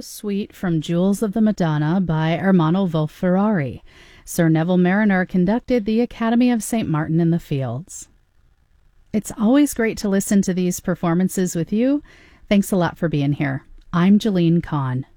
the suite from Jewels of the Madonna by Ermanno Wolf-Ferrari. Sir Neville Marriner conducted the Academy of St. Martin in the Fields. It's always great to listen to these performances with you. Thanks a lot for being here. I'm Jeline Kahn.